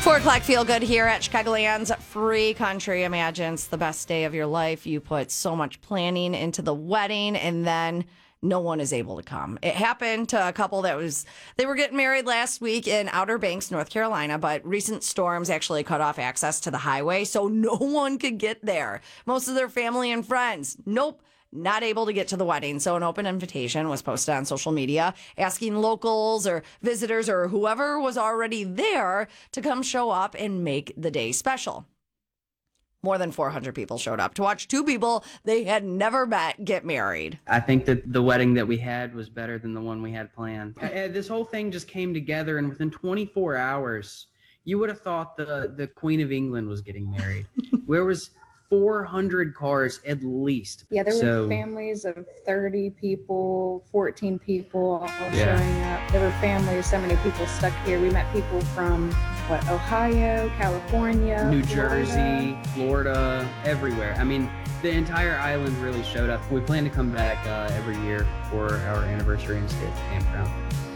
4 o'clock feel good here at Chicagoland's Free Country. Imagine it's the best day of your life. You put so much planning into the wedding and then no one is able to come. It happened to a couple they were getting married last week in Outer Banks, North Carolina, but recent storms actually cut off access to the highway, so no one could get there. Most of their family and friends, nope, not able to get to the wedding. So an open invitation was posted on social media asking locals or visitors or whoever was already there to come show up and make the day special. More than 400 people showed up to watch two people they had never met get married. I think that the wedding that we had was better than the one we had planned. This whole thing just came together, and within 24 hours, you would have thought the Queen of England was getting married. Where was 400 cars at least. Yeah, there were families of 30 people, 14 people all showing up. There were families, so many people stuck here. We met people from, Ohio, California, New Jersey, Florida, everywhere. I mean, the entire island really showed up. We plan to come back every year for our anniversary and stay at the campground.